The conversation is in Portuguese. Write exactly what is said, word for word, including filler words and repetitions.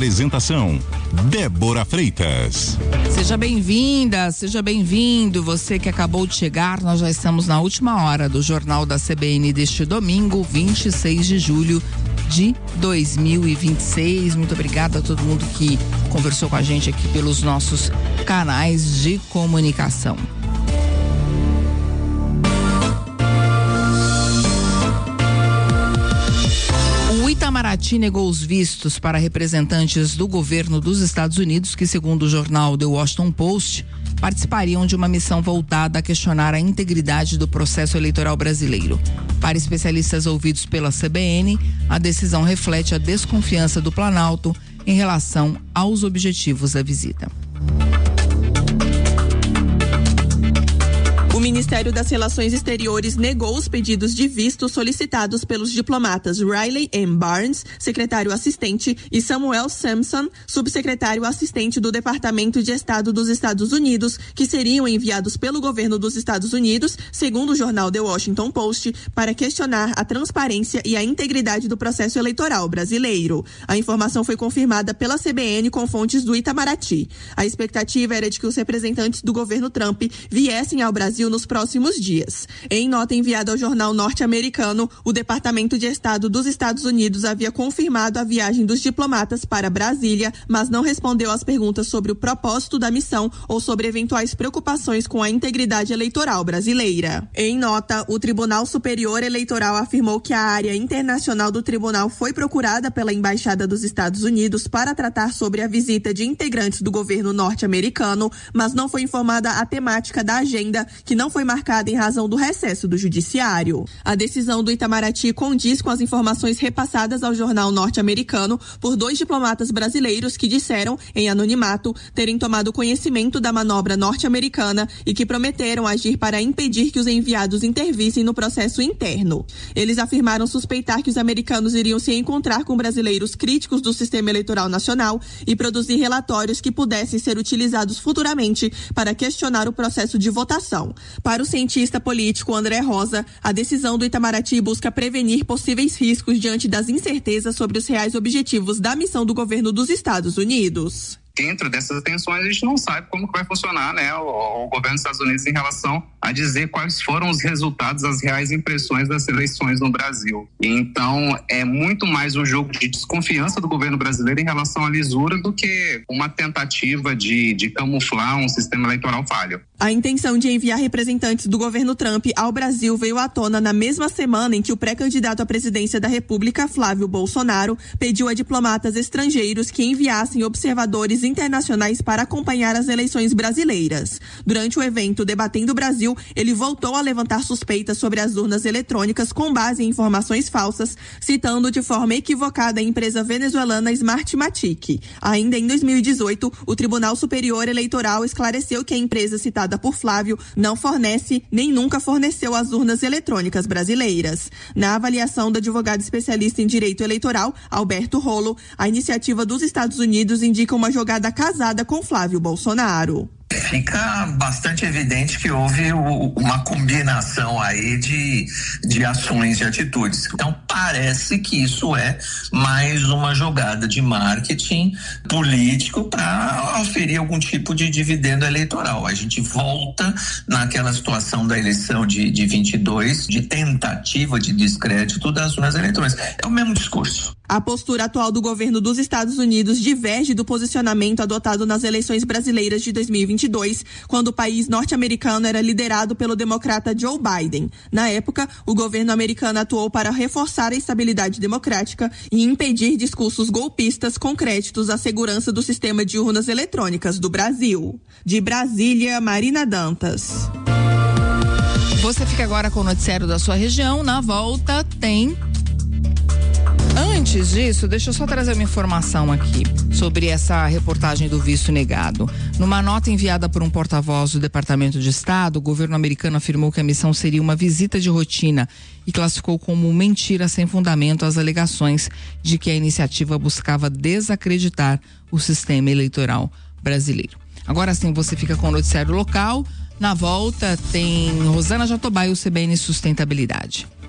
Apresentação: Débora Freitas. Seja bem-vinda, seja bem-vindo. Você que acabou de chegar, nós já estamos na última hora do Jornal da C B N deste domingo, vinte e seis de julho de dois mil e vinte e seis. Muito obrigada a todo mundo que conversou com a gente aqui pelos nossos canais de comunicação. O Itamaraty negou os vistos para representantes do governo dos Estados Unidos que, segundo o jornal The Washington Post, participariam de uma missão voltada a questionar a integridade do processo eleitoral brasileiro. Para especialistas ouvidos pela C B N, a decisão reflete a desconfiança do Planalto em relação aos objetivos da visita. O Ministério das Relações Exteriores negou os pedidos de visto solicitados pelos diplomatas Riley M. Barnes, secretário assistente, e Samuel Sampson, subsecretário assistente do Departamento de Estado dos Estados Unidos, que seriam enviados pelo governo dos Estados Unidos, segundo o jornal The Washington Post, para questionar a transparência e a integridade do processo eleitoral brasileiro. A informação foi confirmada pela C B N com fontes do Itamaraty. A expectativa era de que os representantes do governo Trump viessem ao Brasil nos próximos dias. Em nota enviada ao jornal norte-americano, o Departamento de Estado dos Estados Unidos havia confirmado a viagem dos diplomatas para Brasília, mas não respondeu às perguntas sobre o propósito da missão ou sobre eventuais preocupações com a integridade eleitoral brasileira. Em nota, o Tribunal Superior Eleitoral afirmou que a área internacional do tribunal foi procurada pela Embaixada dos Estados Unidos para tratar sobre a visita de integrantes do governo norte-americano, mas não foi informada a temática da agenda, que não foi marcada em razão do recesso do judiciário. A decisão do Itamaraty condiz com as informações repassadas ao jornal norte-americano por dois diplomatas brasileiros que disseram, em anonimato, terem tomado conhecimento da manobra norte-americana e que prometeram agir para impedir que os enviados intervissem no processo interno. Eles afirmaram suspeitar que os americanos iriam se encontrar com brasileiros críticos do sistema eleitoral nacional e produzir relatórios que pudessem ser utilizados futuramente para questionar o processo de votação. Para o cientista político André Rosa, a decisão do Itamaraty busca prevenir possíveis riscos diante das incertezas sobre os reais objetivos da missão do governo dos Estados Unidos. Dentro dessas tensões, a gente não sabe como que vai funcionar, né, o, o governo dos Estados Unidos em relação a dizer quais foram os resultados, as reais impressões das eleições no Brasil. Então, é muito mais um jogo de desconfiança do governo brasileiro em relação à lisura do que uma tentativa de, de camuflar um sistema eleitoral falho. A intenção de enviar representantes do governo Trump ao Brasil veio à tona na mesma semana em que o pré-candidato à presidência da República, Flávio Bolsonaro, pediu a diplomatas estrangeiros que enviassem observadores internacionais para acompanhar as eleições brasileiras. Durante o evento Debatendo o Brasil, ele voltou a levantar suspeitas sobre as urnas eletrônicas com base em informações falsas, citando de forma equivocada a empresa venezuelana Smartmatic. Ainda em dois mil e dezoito, o Tribunal Superior Eleitoral esclareceu que a empresa citada por Flávio não fornece nem nunca forneceu as urnas eletrônicas brasileiras. Na avaliação do advogado especialista em direito eleitoral, Alberto Rolo, a iniciativa dos Estados Unidos indica uma jogada casada com Flávio Bolsonaro. Fica bastante evidente que houve o, uma combinação aí de, de ações e atitudes. Então parece que isso é mais uma jogada de marketing político para oferir algum tipo de dividendo eleitoral. A gente volta naquela situação da eleição de, de vinte e dois, de tentativa de descrédito das urnas eletrônicas. É o mesmo discurso. A postura atual do governo dos Estados Unidos diverge do posicionamento adotado nas eleições brasileiras de dois mil e vinte e dois, quando o país norte-americano era liderado pelo democrata Joe Biden. Na época, o governo americano atuou para reforçar a estabilidade democrática e impedir discursos golpistas com créditos à segurança do sistema de urnas eletrônicas do Brasil. De Brasília, Marina Dantas. Você fica agora com o noticiário da sua região. Na volta tem... Antes disso, deixa eu só trazer uma informação aqui sobre essa reportagem do visto negado. Numa nota enviada por um porta-voz do Departamento de Estado, o governo americano afirmou que a missão seria uma visita de rotina e classificou como mentira sem fundamento as alegações de que a iniciativa buscava desacreditar o sistema eleitoral brasileiro. Agora sim, você fica com o noticiário local. Na volta tem Rosana Jatobá e o C B N Sustentabilidade.